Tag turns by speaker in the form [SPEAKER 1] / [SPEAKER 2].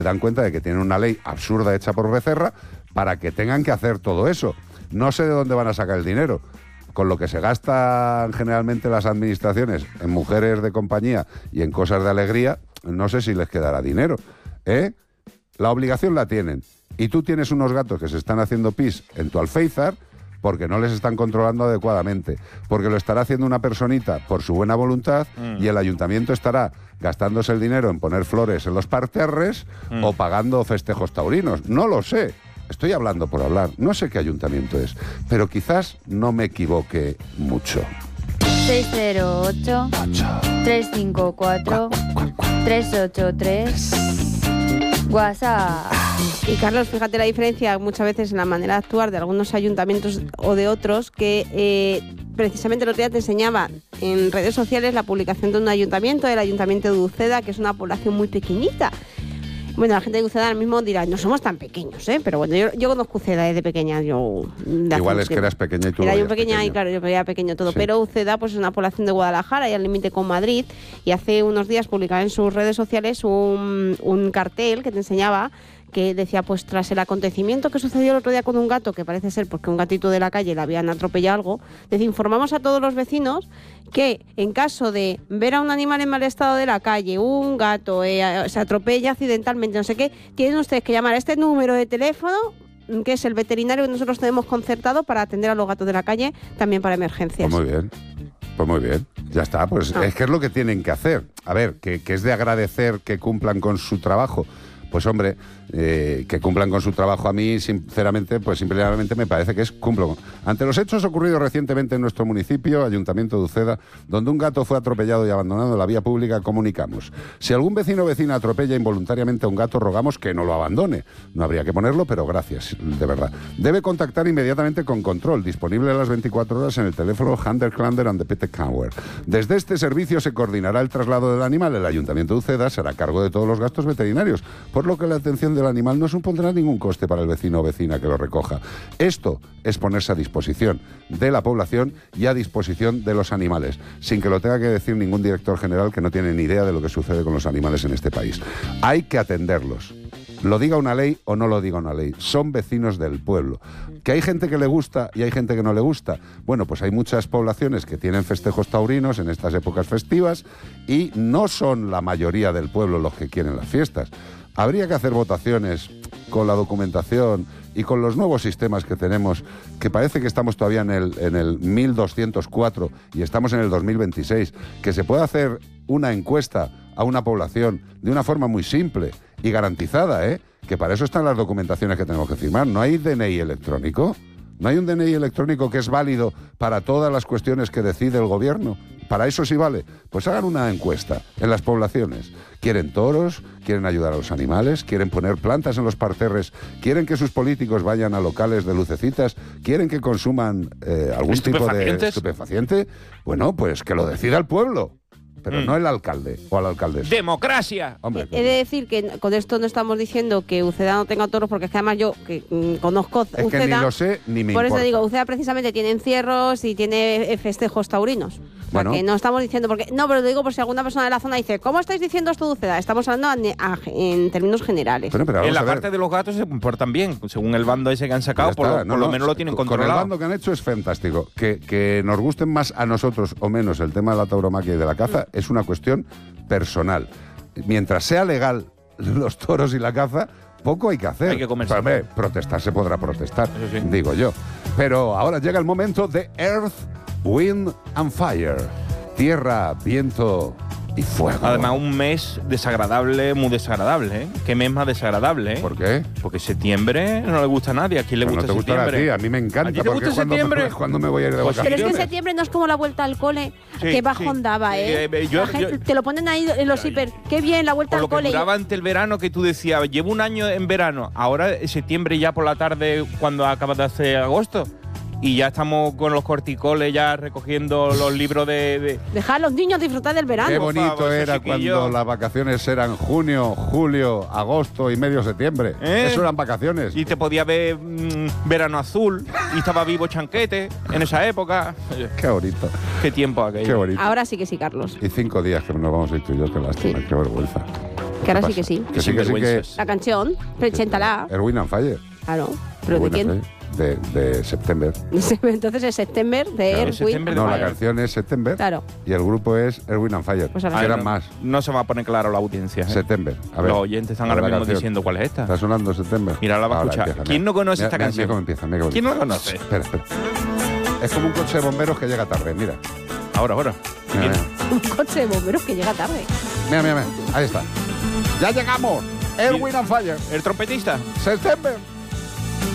[SPEAKER 1] se dan cuenta de que tienen una ley absurda hecha por Becerra para que tengan que hacer todo eso. No sé de dónde van a sacar el dinero. Con lo que se gastan generalmente las administraciones en mujeres de compañía y en cosas de alegría, no sé si les quedará dinero, ¿eh? La obligación la tienen. Y tú tienes unos gatos que se están haciendo pis en tu alféizar porque no les están controlando adecuadamente, porque lo estará haciendo una personita por su buena voluntad y el ayuntamiento estará gastándose el dinero en poner flores en los parterres o pagando festejos taurinos. No lo sé. Estoy hablando por hablar, no sé qué ayuntamiento es, pero quizás no me equivoque mucho.
[SPEAKER 2] 608-354-383 WhatsApp.
[SPEAKER 3] Y Carlos, fíjate la diferencia muchas veces en la manera de actuar de algunos ayuntamientos o de otros que precisamente el otro día te enseñaba en redes sociales la publicación de un ayuntamiento, el ayuntamiento de Uceda, que es una población muy pequeñita. Bueno, la gente de Uceda ahora mismo dirá, no somos tan pequeños, ¿eh? Pero bueno, yo conozco Uceda desde pequeña.
[SPEAKER 1] Igual es que eras pequeña y tú
[SPEAKER 3] era
[SPEAKER 1] lo
[SPEAKER 3] yo
[SPEAKER 1] veías
[SPEAKER 3] pequeña
[SPEAKER 1] pequeño.
[SPEAKER 3] y claro, yo veía pequeño todo.
[SPEAKER 1] Sí.
[SPEAKER 3] Pero Uceda pues es una población de Guadalajara y al límite con Madrid. Y hace unos días publicaba en sus redes sociales un cartel que te enseñaba que decía, pues tras el acontecimiento que sucedió el otro día con un gato, que parece ser porque un gatito de la calle le habían atropellado algo, les informamos a todos los vecinos que en caso de ver a un animal en mal estado de la calle, un gato se atropella accidentalmente, no sé qué, tienen ustedes que llamar a este número de teléfono, que es el veterinario que nosotros tenemos concertado para atender a los gatos de la calle, también para emergencias.
[SPEAKER 1] Pues muy bien, ya está, pues es que es lo que tienen que hacer. A ver, que es de agradecer que cumplan con su trabajo. Pues hombre, que cumplan con su trabajo a mí, sinceramente, pues simplemente me parece que es cumplo. Ante los hechos ocurridos recientemente en nuestro municipio, Ayuntamiento de Uceda, donde un gato fue atropellado y abandonado en la vía pública, comunicamos. Si algún vecino o vecina atropella involuntariamente a un gato, rogamos que no lo abandone. No habría que ponerlo, pero gracias, de verdad. Debe contactar inmediatamente con Control, disponible a las 24 horas en el teléfono Hunter-Clander and the Pet Cower. Desde este servicio se coordinará el traslado del animal. El Ayuntamiento de Uceda será a cargo de todos los gastos veterinarios, por lo que la atención del animal no supondrá ningún coste para el vecino o vecina que lo recoja. Esto es ponerse a disposición de la población y a disposición de los animales, sin que lo tenga que decir ningún director general que no tiene ni idea de lo que sucede con los animales en este país. Hay que atenderlos. Lo diga una ley o no lo diga una ley, son vecinos del pueblo. ¿Que hay gente que le gusta y hay gente que no le gusta? Bueno, pues hay muchas poblaciones que tienen festejos taurinos en estas épocas festivas y no son la mayoría del pueblo los que quieren las fiestas. Habría que hacer votaciones con la documentación y con los nuevos sistemas que tenemos, que parece que estamos todavía en el 1204 y estamos en el 2026, que se pueda hacer una encuesta a una población de una forma muy simple y garantizada, que para eso están las documentaciones que tenemos que firmar. ¿No hay DNI electrónico? ¿No hay un DNI electrónico que es válido para todas las cuestiones que decide el gobierno? Para eso sí vale. Pues hagan una encuesta en las poblaciones. ¿Quieren toros? ¿Quieren ayudar a los animales? ¿Quieren poner plantas en los parterres? ¿Quieren que sus políticos vayan a locales de lucecitas? ¿Quieren que consuman algún tipo de estupefaciente? Bueno, pues que lo decida el pueblo. Pero no el alcalde o la alcaldesa.
[SPEAKER 4] ¡Democracia!
[SPEAKER 3] Hombre, he de decir que con esto no estamos diciendo que Uceda no tenga toros, porque es que además yo que conozco
[SPEAKER 1] es
[SPEAKER 3] Uceda,
[SPEAKER 1] que ni lo sé ni me
[SPEAKER 3] por
[SPEAKER 1] importa.
[SPEAKER 3] eso digo, Uceda precisamente tiene encierros y tiene festejos taurinos.
[SPEAKER 1] Bueno.
[SPEAKER 3] O sea, que no estamos diciendo, porque no, pero lo digo por si alguna persona de la zona dice, ¿cómo estáis diciendo esto de Uceda? Estamos hablando en términos generales.
[SPEAKER 1] Pero
[SPEAKER 4] En
[SPEAKER 1] vamos
[SPEAKER 4] la
[SPEAKER 1] a ver.
[SPEAKER 4] parte de los gatos se comportan bien, según el bando ese que han sacado,
[SPEAKER 1] Ya está.
[SPEAKER 4] por lo menos lo tienen controlado.
[SPEAKER 1] Con el bando que han hecho es fantástico. Que nos gusten más a nosotros o menos el tema de la tauromaquia y de la caza es una cuestión personal. Mientras sea legal los toros y la caza, poco hay que hacer.
[SPEAKER 4] Hay que comerse.
[SPEAKER 1] Pero, hombre, protestar se podrá protestar,
[SPEAKER 4] Eso sí.
[SPEAKER 1] digo yo. Pero ahora llega el momento de Earth, Wind and Fire. Tierra, viento y fuego.
[SPEAKER 4] Además, un mes desagradable, muy desagradable, ¿eh? ¿Qué mes más desagradable, eh?
[SPEAKER 1] ¿Por qué?
[SPEAKER 4] Porque septiembre no le gusta a nadie. ¿A quién le
[SPEAKER 1] Pero
[SPEAKER 4] gusta
[SPEAKER 1] no te gustará a ti,
[SPEAKER 4] septiembre?
[SPEAKER 1] a mí me encanta.
[SPEAKER 4] ¿A ti te
[SPEAKER 1] porque
[SPEAKER 4] gusta septiembre?
[SPEAKER 1] ¿Cuándo me voy a ir de
[SPEAKER 4] Pues
[SPEAKER 3] Pero es que en
[SPEAKER 1] vacaciones?
[SPEAKER 3] septiembre no es como la vuelta al cole,
[SPEAKER 4] Sí,
[SPEAKER 3] que bajón
[SPEAKER 4] sí.
[SPEAKER 3] daba, ¿eh?
[SPEAKER 4] Yo-
[SPEAKER 3] La gente-
[SPEAKER 4] yo-
[SPEAKER 3] te lo ponen ahí en los hiper, qué bien, la vuelta
[SPEAKER 4] Por
[SPEAKER 3] al
[SPEAKER 4] lo que
[SPEAKER 3] cole.
[SPEAKER 4] duraba ante el verano, que tú decías, llevo un año en verano, ahora en septiembre ya por la tarde, cuando acabas de hacer agosto, y ya estamos con los corticoles ya recogiendo los libros de
[SPEAKER 3] Dejar a los niños disfrutar del verano.
[SPEAKER 1] Qué
[SPEAKER 4] por
[SPEAKER 1] bonito
[SPEAKER 4] favor,
[SPEAKER 1] era
[SPEAKER 4] ese chiquillo.
[SPEAKER 1] cuando las vacaciones eran junio, julio, agosto y medio septiembre.
[SPEAKER 4] ¿Eh?
[SPEAKER 1] Eso eran vacaciones.
[SPEAKER 4] Y te podía ver verano azul, y estaba vivo Chanquete en esa época.
[SPEAKER 1] Qué bonito,
[SPEAKER 4] Qué tiempo aquello.
[SPEAKER 1] qué bonito.
[SPEAKER 3] Ahora sí que sí, Carlos.
[SPEAKER 1] Y 5 días que nos vamos a ir tú y yo, qué lástima,
[SPEAKER 3] Sí.
[SPEAKER 1] qué vergüenza.
[SPEAKER 3] Que ahora
[SPEAKER 1] ¿Qué
[SPEAKER 3] sí que
[SPEAKER 1] pasa?
[SPEAKER 3] sí.
[SPEAKER 1] Que sí, que sí, que...
[SPEAKER 4] Sinvergüenzas.
[SPEAKER 3] La canción, preséntala.
[SPEAKER 1] Erwin and Fire.
[SPEAKER 3] Claro. ¿Pero de
[SPEAKER 1] Erwin
[SPEAKER 3] quién?
[SPEAKER 1] and Fire, de September.
[SPEAKER 3] Entonces es September de
[SPEAKER 1] Claro.
[SPEAKER 3] Erwin.
[SPEAKER 4] September
[SPEAKER 1] No, la
[SPEAKER 4] Fire.
[SPEAKER 1] canción es September.
[SPEAKER 3] Claro.
[SPEAKER 1] Y el grupo es Erwin and Fire.
[SPEAKER 3] Pues ahora
[SPEAKER 1] que
[SPEAKER 3] sí.
[SPEAKER 1] eran más.
[SPEAKER 4] No se va a poner claro la audiencia. ¿eh?
[SPEAKER 1] September. A ver.
[SPEAKER 4] Los oyentes están
[SPEAKER 1] a ver
[SPEAKER 4] ahora
[SPEAKER 1] la
[SPEAKER 4] mismo
[SPEAKER 1] canción.
[SPEAKER 4] diciendo cuál es esta.
[SPEAKER 1] Está sonando September.
[SPEAKER 4] Mira, la va a
[SPEAKER 1] Ahora
[SPEAKER 4] escuchar.
[SPEAKER 1] empieza,
[SPEAKER 4] ¿Quién
[SPEAKER 1] mira.
[SPEAKER 4] no conoce
[SPEAKER 1] Mira,
[SPEAKER 4] esta
[SPEAKER 1] mira,
[SPEAKER 4] canción?
[SPEAKER 1] Mira cómo empieza, mira cómo
[SPEAKER 4] ¿Quién no la
[SPEAKER 1] empieza.
[SPEAKER 4] conoce?
[SPEAKER 1] Espera, espera. Es como un coche de bomberos que llega tarde, mira.
[SPEAKER 4] Ahora.
[SPEAKER 1] Mira,
[SPEAKER 4] Bien.
[SPEAKER 1] mira.
[SPEAKER 3] Un coche de bomberos que llega tarde.
[SPEAKER 1] Mira. Ahí está. ¡Ya llegamos! Erwin and Fire.
[SPEAKER 4] ¿El trompetista?
[SPEAKER 1] September.